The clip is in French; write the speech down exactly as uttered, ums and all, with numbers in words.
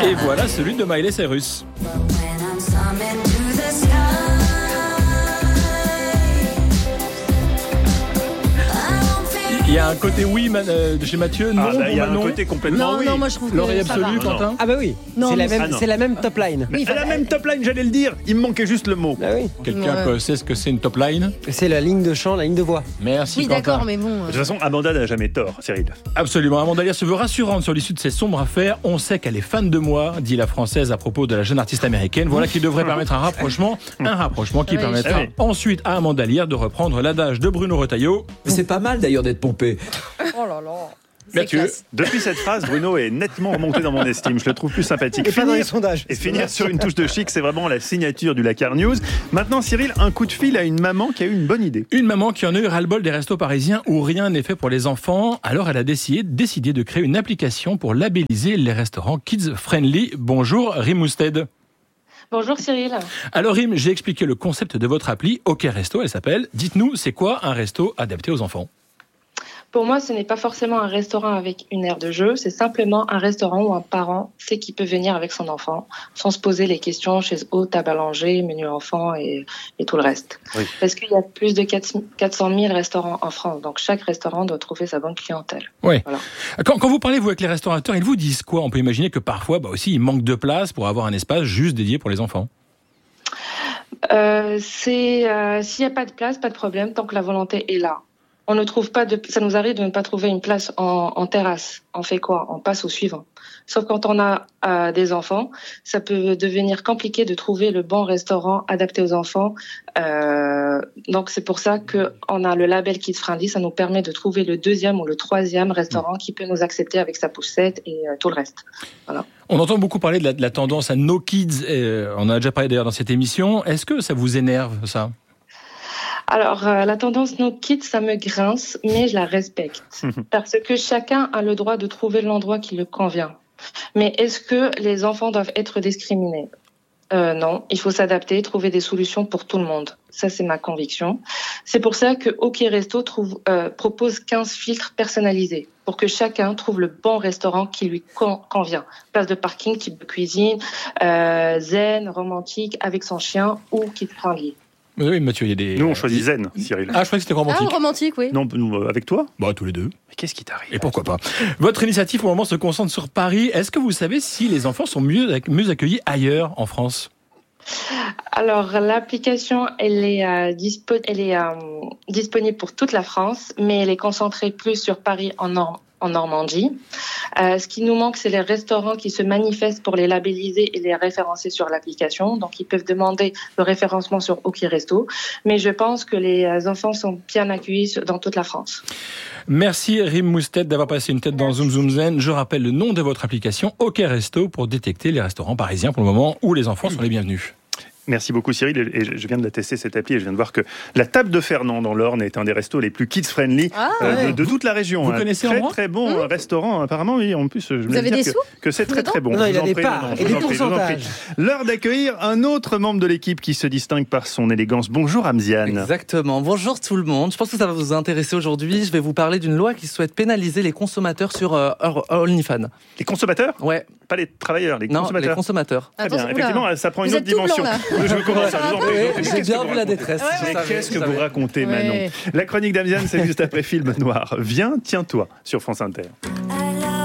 Et voilà celui de Miley Cyrus. Il y a un côté oui man, euh, de chez Mathieu, non. Ah bah, il y a un non. côté complètement Non, oui. non, moi je trouve que L'oreille ça absolue, va. Quentin. Ah bah oui, Non, c'est, la mais- même, Ah non. c'est la même top line. Mais Oui, à la même top line, j'allais le dire. Il me manquait juste le mot. Ah oui. Quelqu'un Ouais. sait ce que c'est une top line? C'est la ligne de chant, la ligne de voix. Merci Oui, Quentin. d'accord, mais bon. De toute façon, Amanda n'a jamais tort, Cyril. Absolument. Amanda Lear se veut rassurante sur l'issue de ces sombres affaires. On sait qu'elle est fan de moi, dit la Française à propos de la jeune artiste américaine. Voilà qui devrait permettre un rapprochement, un rapprochement qui Oui. permettra Ah oui. ensuite à Amanda Lear de reprendre l'adage de Bruno Retailleau. Mais c'est pas mal d'ailleurs d'être pompé. Oh là là. Mathieu. classe. Depuis cette phrase, Bruno est nettement remonté dans mon estime. Je le trouve plus sympathique. Et pas dans les Finir- sondages. Et finir sur une touche de chic, c'est vraiment la signature du Lakar News. Maintenant, Cyril, un coup de fil à une maman qui a eu une bonne idée. Une maman qui en a eu ras-le-bol des restos parisiens où rien n'est fait pour les enfants. Alors elle a décidé, décidé de créer une application pour labelliser les restaurants kids friendly. Bonjour Rim Mousted. Bonjour Cyril. Alors Rim, j'ai expliqué le concept de votre appli, OK Resto, elle s'appelle. Dites-nous, c'est quoi un resto adapté aux enfants ? Pour moi, ce n'est pas forcément un restaurant avec une aire de jeu, c'est simplement un restaurant où un parent sait qu'il peut venir avec son enfant sans se poser les questions chez eux, table à langer, menu enfant et, et tout le reste. Oui. Parce qu'il y a plus de quatre cent mille restaurants en France, donc chaque restaurant doit trouver sa bonne clientèle. Oui. Voilà. Quand, quand vous parlez vous avec les restaurateurs, ils vous disent quoi ? On peut imaginer que parfois, bah aussi, il manque de place pour avoir un espace juste dédié pour les enfants. Euh, c'est euh, s'il n'y a pas de place, pas de problème, tant que la volonté est là. On ne trouve pas de, ça nous arrive de ne pas trouver une place en, en terrasse. On fait quoi ? On passe au suivant. Sauf quand on a euh, des enfants, ça peut devenir compliqué de trouver le bon restaurant adapté aux enfants. Euh, donc c'est pour ça que on a le label Kids Friendly. Ça nous permet de trouver le deuxième ou le troisième restaurant qui peut nous accepter avec sa poussette et euh, tout le reste. Voilà. On entend beaucoup parler de la, de la tendance à no kids. Euh, on en a déjà parlé d'ailleurs dans cette émission. Est-ce que ça vous énerve ça ? Alors, euh, la tendance no kids, ça me grince, mais je la respecte. Parce que chacun a le droit de trouver l'endroit qui le convient. Mais est-ce que les enfants doivent être discriminés ? Euh, non, il faut s'adapter, trouver des solutions pour tout le monde. Ça, c'est ma conviction. C'est pour ça que OK Resto trouve, euh, propose quinze filtres personnalisés pour que chacun trouve le bon restaurant qui lui con- convient. Place de parking, type de cuisine, euh, zen, romantique, avec son chien ou kid-friendly. Oui, Mathieu, il y a des... Nous, on choisit zen, Cyril. Ah, je croyais que c'était Ah, romantique. romantique, oui. Non, nous, euh, avec toi ? Bah, tous les deux. Mais qu'est-ce qui t'arrive ? Et pourquoi pas. Votre initiative, pour le moment, se concentre sur Paris. Est-ce que vous savez si les enfants sont mieux, mieux accueillis ailleurs en France ? Alors, l'application, elle est, euh, dispo- elle est euh, disponible pour toute la France, mais elle est concentrée plus sur Paris en, Nor- en Normandie. Euh, ce qui nous manque, c'est les restaurants qui se manifestent pour les labelliser et les référencer sur l'application. Donc, ils peuvent demander le référencement sur OK Resto. Mais je pense que les enfants sont bien accueillis dans toute la France. Merci Rim Mousted d'avoir passé une tête dans Zoom Zoom Zen. Je rappelle le nom de votre application, OK Resto, pour détecter les restaurants parisiens pour le moment où les enfants sont les bienvenus. Merci beaucoup Cyril, et je viens de la tester cette appli et je viens de voir que la table de Fernand dans l'Orne est un des restos les plus kids-friendly Ah, euh, ouais. de, de toute la région. Vous Un connaissez très Ambroise très bon Mmh. restaurant apparemment, oui, en plus je Vous voulais avez dire des que, sous que c'est très très bon. Non, Je il vous a en des prie, parts non, non, et je des vous en prie, je vous en prie. pourcentages. L'heure d'accueillir un autre membre de l'équipe qui se distingue par son élégance. Bonjour Amziane. Exactement. Bonjour tout le monde. Je pense que ça va vous intéresser aujourd'hui. Je vais vous parler d'une loi qui souhaite pénaliser les consommateurs sur euh, OnlyFans. Les consommateurs ? Ouais. Pas les travailleurs, les Non, consommateurs. les consommateurs. Très bien, Attention, effectivement, oula. ça prend une Vous autre êtes tout dimension. blanc, Je commence à vous en prie. Ouais, Mais j'ai qu'est-ce bien que vous vu la racontez détresse. Ouais, je Mais savais, qu'est-ce je que vous savais. racontez, Ouais. Manon ? La chronique d'Amziane, c'est juste après Film Noir. Viens, tiens-toi, sur France Inter. I